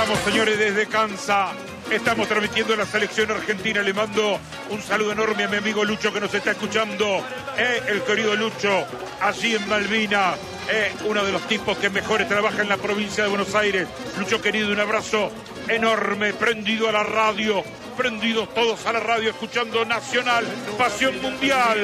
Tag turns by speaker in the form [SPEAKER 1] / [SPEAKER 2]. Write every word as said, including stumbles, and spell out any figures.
[SPEAKER 1] Estamos, señores, desde Kansas. Estamos transmitiendo la selección argentina. Le mando un saludo enorme a mi amigo Lucho que nos está escuchando. Eh, el querido Lucho, allí en Malvinas. Eh, uno de los tipos que mejores trabaja en la provincia de Buenos Aires. Lucho querido, un abrazo enorme. Prendido a la radio. Prendidos todos a la radio, escuchando Nacional, Pasión Mundial.